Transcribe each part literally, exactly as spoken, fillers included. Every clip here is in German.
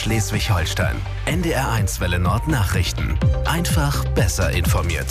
Schleswig-Holstein. N D R eins Welle Nord Nachrichten. Einfach besser informiert.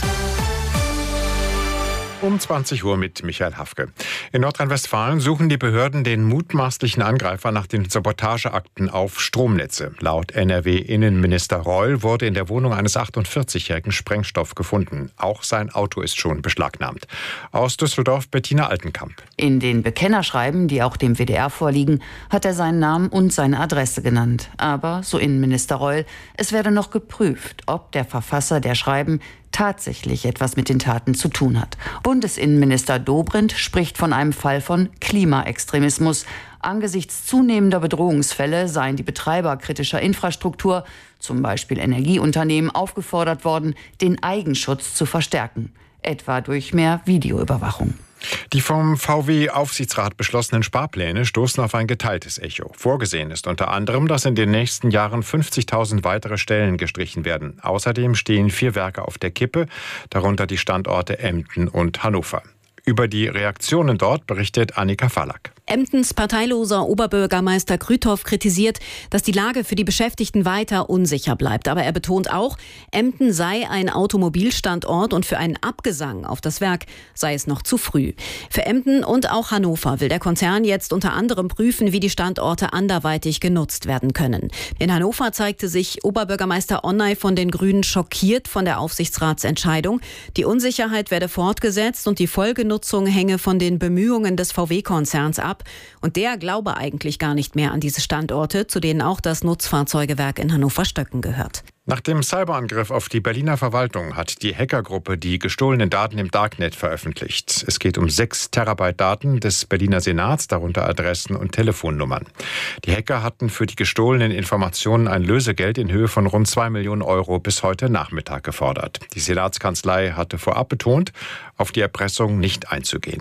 Um zwanzig Uhr mit Michael Hafke. In Nordrhein-Westfalen suchen die Behörden den mutmaßlichen Angreifer nach den Sabotageakten auf Stromnetze. Laut N R W-Innenminister Reul wurde in der Wohnung eines achtundvierzigjährigen Sprengstoff gefunden. Auch sein Auto ist schon beschlagnahmt. Aus Düsseldorf Bettina Altenkamp. In den Bekennerschreiben, die auch dem W D R vorliegen, hat er seinen Namen und seine Adresse genannt. Aber, so Innenminister Reul, es werde noch geprüft, ob der Verfasser der Schreiben tatsächlich etwas mit den Taten zu tun hat. Bundesinnenminister Dobrindt spricht von einem Fall von Klimaextremismus. Angesichts zunehmender Bedrohungsfälle seien die Betreiber kritischer Infrastruktur, zum Beispiel Energieunternehmen, aufgefordert worden, den Eigenschutz zu verstärken, etwa durch mehr Videoüberwachung. Die vom V W-Aufsichtsrat beschlossenen Sparpläne stoßen auf ein geteiltes Echo. Vorgesehen ist unter anderem, dass in den nächsten Jahren fünfzigtausend weitere Stellen gestrichen werden. Außerdem stehen vier Werke auf der Kippe, darunter die Standorte Emden und Hannover. Über die Reaktionen dort berichtet Annika Fallack. Emdens parteiloser Oberbürgermeister Krüthoff kritisiert, dass die Lage für die Beschäftigten weiter unsicher bleibt. Aber er betont auch, Emden sei ein Automobilstandort und für einen Abgesang auf das Werk sei es noch zu früh. Für Emden und auch Hannover will der Konzern jetzt unter anderem prüfen, wie die Standorte anderweitig genutzt werden können. In Hannover zeigte sich Oberbürgermeister Onnay von den Grünen schockiert von der Aufsichtsratsentscheidung. Die Unsicherheit werde fortgesetzt und die Folgenutzung hänge von den Bemühungen des V W-Konzerns ab. Und der glaube eigentlich gar nicht mehr an diese Standorte, zu denen auch das Nutzfahrzeugewerk in Hannover-Stöcken gehört. Nach dem Cyberangriff auf die Berliner Verwaltung hat die Hackergruppe die gestohlenen Daten im Darknet veröffentlicht. Es geht um sechs Terabyte Daten des Berliner Senats, darunter Adressen und Telefonnummern. Die Hacker hatten für die gestohlenen Informationen ein Lösegeld in Höhe von rund zwei Millionen Euro bis heute Nachmittag gefordert. Die Senatskanzlei hatte vorab betont, auf die Erpressung nicht einzugehen.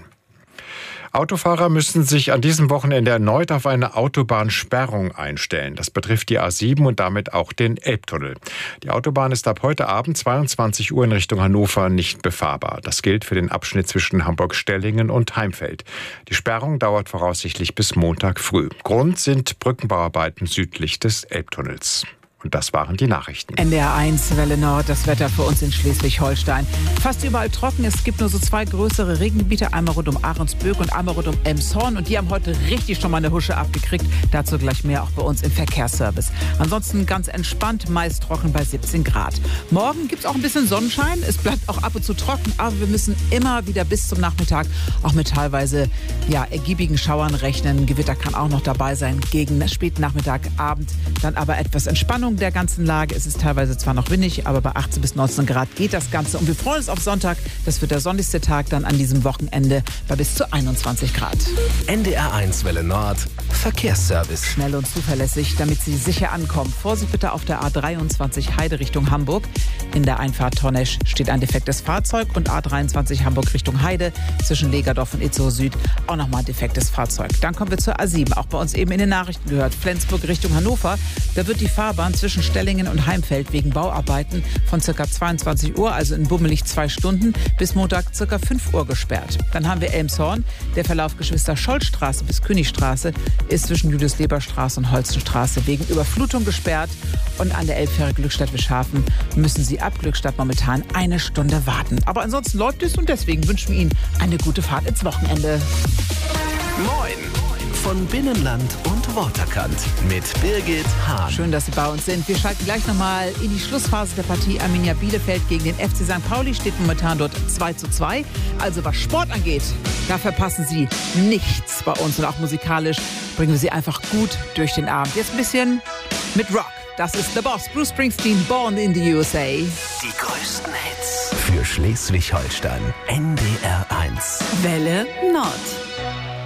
Autofahrer müssen sich an diesem Wochenende erneut auf eine Autobahnsperrung einstellen. Das betrifft die A sieben und damit auch den Elbtunnel. Die Autobahn ist ab heute Abend zweiundzwanzig Uhr in Richtung Hannover nicht befahrbar. Das gilt für den Abschnitt zwischen Hamburg-Stellingen und Heimfeld. Die Sperrung dauert voraussichtlich bis Montag früh. Grund sind Brückenbauarbeiten südlich des Elbtunnels. Und das waren die Nachrichten. N D R eins Welle Nord, das Wetter für uns in Schleswig-Holstein. Fast überall trocken. Es gibt nur so zwei größere Regengebiete, einmal rund um Ahrensböck und einmal rund um Elmshorn. Und die haben heute richtig schon mal eine Husche abgekriegt. Dazu gleich mehr auch bei uns im Verkehrsservice. Ansonsten ganz entspannt, meist trocken bei siebzehn Grad. Morgen gibt es auch ein bisschen Sonnenschein. Es bleibt auch ab und zu trocken, aber wir müssen immer wieder bis zum Nachmittag auch mit teilweise ja, ergiebigen Schauern rechnen. Gewitter kann auch noch dabei sein gegen späten Nachmittag, Abend. Dann aber etwas Entspannung der ganzen Lage. Es ist teilweise zwar noch windig, aber bei achtzehn bis neunzehn Grad geht das Ganze. Und wir freuen uns auf Sonntag. Das wird der sonnigste Tag dann an diesem Wochenende bei bis zu einundzwanzig Grad. N D R eins Welle Nord Verkehrsservice. Schnell und zuverlässig, damit Sie sicher ankommen. Vorsicht bitte auf der A dreiundzwanzig Heide Richtung Hamburg. In der Einfahrt Tonnesch steht ein defektes Fahrzeug und A dreiundzwanzig Hamburg Richtung Heide zwischen Legerdorf und Itzehoe Süd auch nochmal ein defektes Fahrzeug. Dann kommen wir zur A sieben. Auch bei uns eben in den Nachrichten gehört. Flensburg Richtung Hannover. Da wird die Fahrbahn zwischen Stellingen und Heimfeld wegen Bauarbeiten von ca. zweiundzwanzig Uhr, also in bummelig zwei Stunden, bis Montag ca. fünf Uhr gesperrt. Dann haben wir Elmshorn. Der Verlauf Geschwister-Scholl-Straße bis Königstraße ist zwischen Julius-Leber-Straße und Holzenstraße wegen Überflutung gesperrt. Und an der Elbfähre Glückstadt-Wischhafen müssen Sie ab Glückstadt momentan eine Stunde warten. Aber ansonsten läuft es und deswegen wünschen wir Ihnen eine gute Fahrt ins Wochenende. Moin! Von Binnenland und Waterkant mit Birgit Hahn. Schön, dass Sie bei uns sind. Wir schalten gleich nochmal in die Schlussphase der Partie. Arminia Bielefeld gegen den F C Sankt Pauli steht momentan dort zwei zu zwei. Also was Sport angeht, da verpassen Sie nichts bei uns. Und auch musikalisch bringen wir Sie einfach gut durch den Abend. Jetzt ein bisschen mit Rock. Das ist The Boss, Bruce Springsteen, Born in the U S A. Die größten Hits für Schleswig-Holstein. N D R eins. Welle Nord.